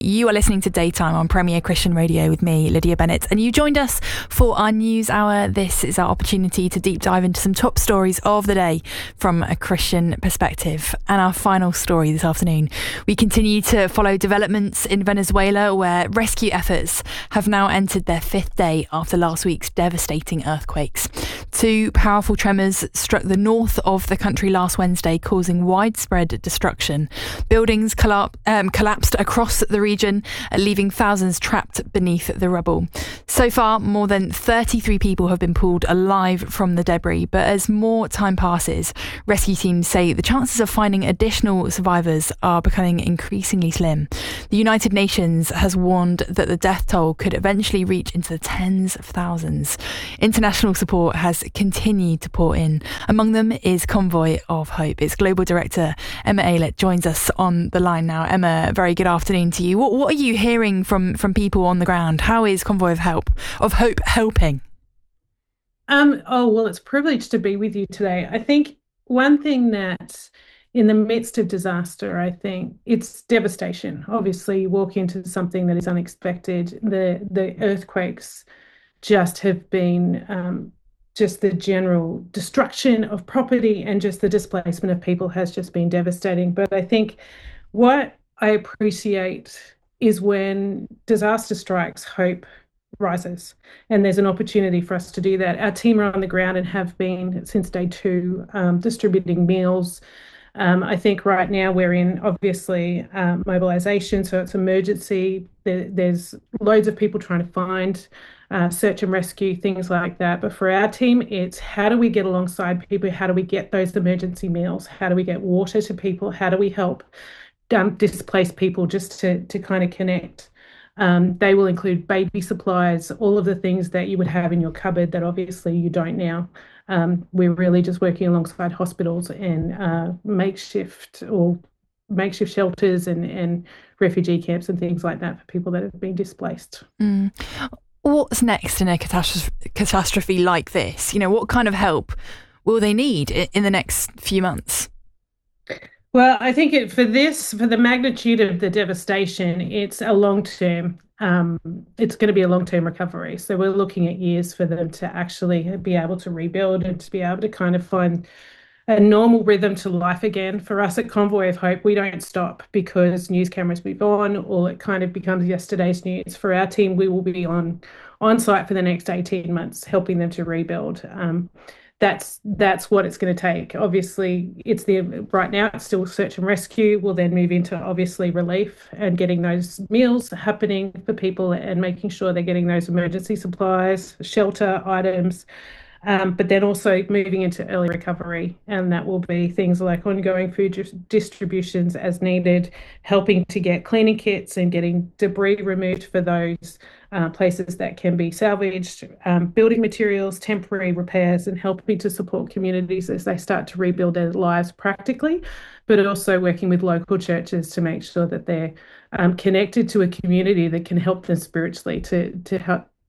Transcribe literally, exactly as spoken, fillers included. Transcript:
You are listening to Daytime on Premier Christian Radio with me, Lydia Bennett, and you joined us for our news hour. This is our opportunity to deep dive into some top stories of the day from a Christian perspective. And our final story this afternoon, we continue to follow developments in Venezuela, where rescue efforts have now entered their fifth day after last week's devastating earthquakes. Two powerful tremors struck the north of the country last Wednesday, causing widespread destruction. Buildings collap- um, collapsed across the region, region, leaving thousands trapped beneath the rubble. So far, more than thirty-three people have been pulled alive from the debris, but as more time passes, rescue teams say the chances of finding additional survivors are becoming increasingly slim. The United Nations has warned that the death toll could eventually reach into the tens of thousands. International support has continued to pour in. Among them is Convoy of Hope. Its global director, Emma Aylett, joins us on the line now. Emma, very good afternoon to you. What, what are you hearing from, from people on the ground? How is Convoy of Help of Hope helping? Um, oh, well, it's a privilege to be with you today. I think one thing that in the midst of disaster, I think it's devastation. Obviously, you walk into something that is unexpected. The the earthquakes just have been um, just the general destruction of property and just the displacement of people has just been devastating. But I think what I appreciate is when disaster strikes, hope rises, and there's an opportunity for us to do that. Our team are on the ground and have been since day two, um, distributing meals. Um, I think right now we're in obviously um, mobilisation, so it's emergency. There, there's loads of people trying to find uh, search and rescue, things like that. But for our team, it's how do we get alongside people? How do we get those emergency meals? How do we get water to people? How do we help Um, displaced people just to to kind of connect? Um, they will include baby supplies, all of the things that you would have in your cupboard that obviously you don't now. Um, we're really just working alongside hospitals and uh, makeshift or makeshift shelters and, and refugee camps and things like that for people that have been displaced. Mm. What's next in a catastrophe, catastrophe like this? You know, what kind of help will they need in the next few months? Well, I think it, for this, for the magnitude of the devastation, it's a long-term, um, it's going to be a long-term recovery. So we're looking at years for them to actually be able to rebuild and to be able to kind of find a normal rhythm to life again. For us at Convoy of Hope, we don't stop because news cameras move on or it kind of becomes yesterday's news. For our team, we will be on, on site for the next eighteen months, helping them to rebuild. Um, That's that's what it's going to take. Obviously, it's the right now it's still search and rescue. We'll then move into obviously relief and getting those meals happening for people and making sure they're getting those emergency supplies, shelter items, um, but then also moving into early recovery. And that will be things like ongoing food distributions as needed, helping to get cleaning kits and getting debris removed for those Uh, places that can be salvaged, um, building materials, temporary repairs, and helping to support communities as they start to rebuild their lives practically, but also working with local churches to make sure that they're um, connected to a community that can help them spiritually to, to help